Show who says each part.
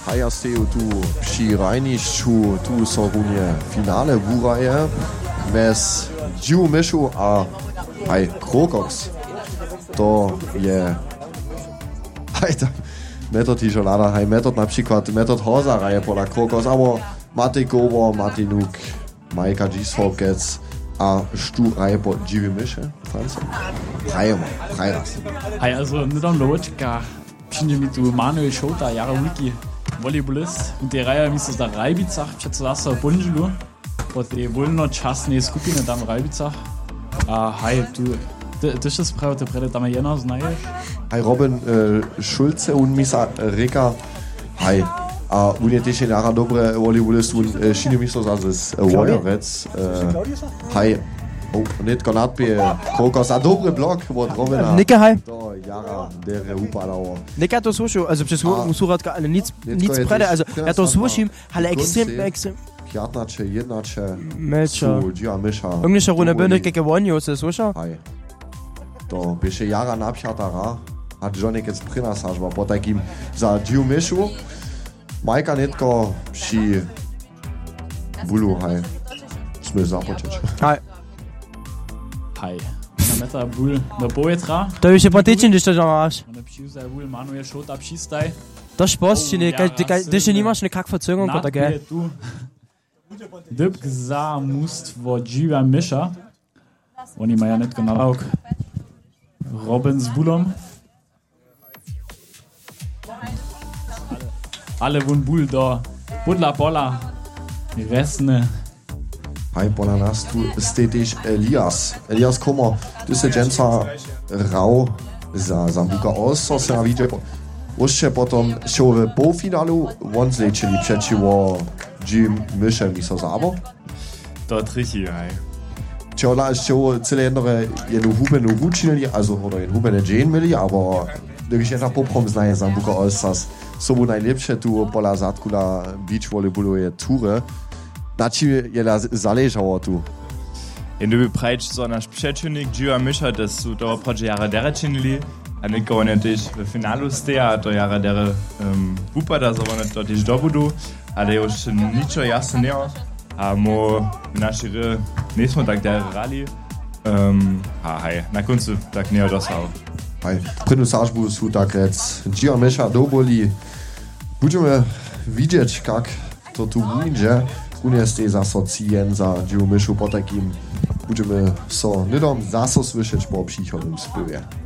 Speaker 1: Haja steju tu przy Rajnišću, tu są runie finale wuraje, bez Dziu Myszu a haj Krokox. To je haj tam metod i żolada, haj metod na przykład metod Horza raje pola Krokox, aber Matej Gowo, Matej Nuk, Majka Gisfolkec a Stu raje po Dziwi Mysze, Franco. Haj raz.
Speaker 2: Hej, also nedom ločka, přijde mi tu Manuel Šouta, Jara Wiki, volejbolist. Und die Reihe mi se zda Rajbicach, přece zase v Bunželu, po tej voľnočasnej skupine tam v Rajbicach. A hej, ty še spravite prede tam jedno znaješ?
Speaker 1: Hej, Robin Schulze und Misa Reka, hej, a on je tiež jara dobre volejbolist, on šine mi so zase z Warriorec, hej, netko nadpije Krokox, a dobry blok od Robina.
Speaker 3: Nika, hej.
Speaker 1: To jara dere upadalo.
Speaker 3: Nika to slušao, also přes Suradka, ale nic prede, also ja to slušim, ale extrem.
Speaker 1: Kjartnače, jednače,
Speaker 3: Meča.
Speaker 1: su Džija Myša.
Speaker 3: Ungefähr runde Bönne keke vonio, se slušao?
Speaker 1: Hej. To biše jara napjatara, a Johnny kec prinasažba, po takim za Džiju Myšu, Majka netko przy bulu, hej. Sme započeć.
Speaker 3: Hej.
Speaker 2: Hej, na meta bul do pojetra.
Speaker 3: To je še patičen, když to máš.
Speaker 2: Und pšiu bul Manuel Šouta pšistaj.
Speaker 3: To špost, když še nimaš nekak verzögerung, kot ge.
Speaker 2: Dyb za mustvo Dziwia Mysza. Oni mają netko na lauk. Robin z bulom. Ale wun bul do budla pola. Resne.
Speaker 1: Hej, pola nas tu stetiš Elias Kommer, ty se dženca rau za Zambuka Oso se navidje. Ošte potom šo v polfinalu on zlečili přečivo Jim Myšem mi so zabo.
Speaker 4: To trichi, hej.
Speaker 1: Čo celé jednu hubenu učinili, also oder jednu hubene džen mili, aber když jedna poprom znaje Zambuka Osas, sobu najlepše tu pola zadkula beach volleyballu je ture. Na čím je zaležalo tu?
Speaker 4: In du bepreitsch so naš przeciwnik Dziwa Mysza, das su to prođe jara dere činili, a neko on je tež v finalu steja, a to jara dere upada, so on je to tež dobudu, ale još ničo jasno neo, a mo v naši nismo tak dere rali, a hej, na koncu tak neo dosao.
Speaker 1: Hej, prinu sažbu su tak rec Dziwa Mysza doboli. Budeme widzieć, jak to tu będzie. Unia stej zasocjen za Dziwu Myšu po takim budeme so nidom zaso słyšeć po příchodnym spływie.